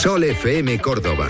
Sol FM Córdoba.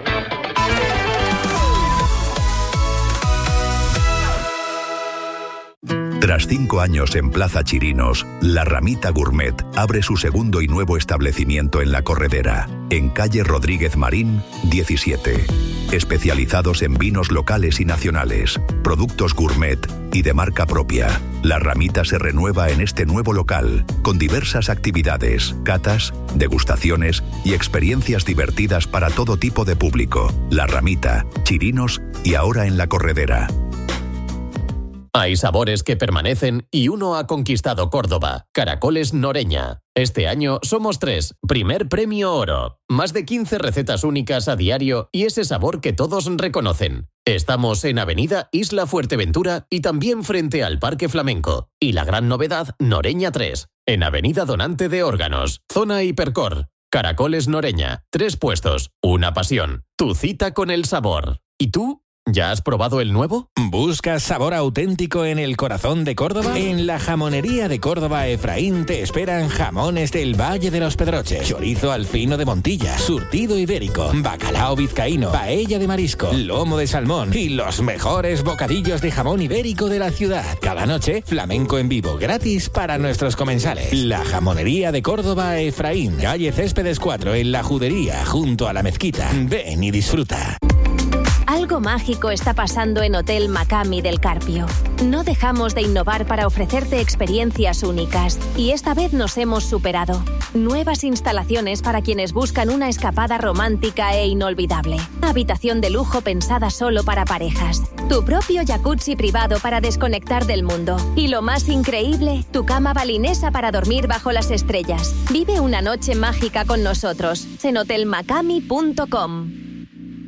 Tras 5 años en Plaza Chirinos, La Ramita Gourmet abre su segundo y nuevo establecimiento en La Corredera, en calle Rodríguez Marín, 17. Especializados en vinos locales y nacionales, productos gourmet y de marca propia. La Ramita se renueva en este nuevo local, con diversas actividades, catas, degustaciones y experiencias divertidas para todo tipo de público. La Ramita, Chirinos y ahora en La Corredera. Hay sabores que permanecen y uno ha conquistado Córdoba. Caracoles Noreña. Este año somos 3. Primer premio oro. Más de 15 recetas únicas a diario y ese sabor que todos reconocen. Estamos en Avenida Isla Fuerteventura y también frente al Parque Flamenco. Y la gran novedad, Noreña 3. En Avenida Donante de Órganos. Zona Hipercor. Caracoles Noreña. 3 puestos. Una pasión. Tu cita con el sabor. ¿Y tú? ¿Ya has probado el nuevo? ¿Buscas sabor auténtico en el corazón de Córdoba? En la Jamonería de Córdoba Efraín te esperan jamones del Valle de los Pedroches, chorizo al fino de Montilla, surtido ibérico, bacalao vizcaíno, paella de marisco, lomo de salmón y los mejores bocadillos de jamón ibérico de la ciudad. Cada noche, flamenco en vivo gratis para nuestros comensales. La Jamonería de Córdoba Efraín, calle Céspedes 4 en La Judería, junto a la mezquita. Ven y disfruta. Algo mágico está pasando en Hotel Macami del Carpio. No dejamos de innovar para ofrecerte experiencias únicas y esta vez nos hemos superado. Nuevas instalaciones para quienes buscan una escapada romántica e inolvidable. Habitación de lujo pensada solo para parejas. Tu propio jacuzzi privado para desconectar del mundo. Y lo más increíble, tu cama balinesa para dormir bajo las estrellas. Vive una noche mágica con nosotros en hotelmacami.com.